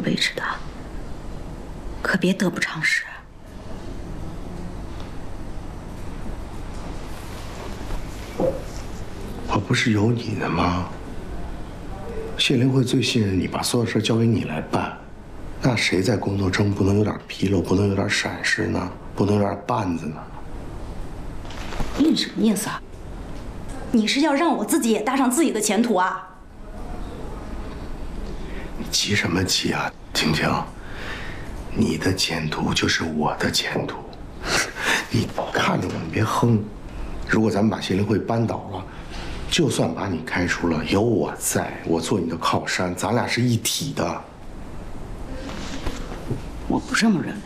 位置的，可别得不偿失。 我不是有你的吗？谢灵慧最信任你，把所有事交给你来办。那谁在工作中不能有点纰漏，不能有点闪失呢？不能有点绊子呢？ 你什么意思啊？你是要让我自己也搭上自己的前途啊？ 你急什么急啊，婷婷？你的前途就是我的前途。你看着我，你别哼。如果咱们把谢灵慧扳倒了，就算把你开除了，有我在，我做你的靠山，咱俩是一体的。 我不这么认为。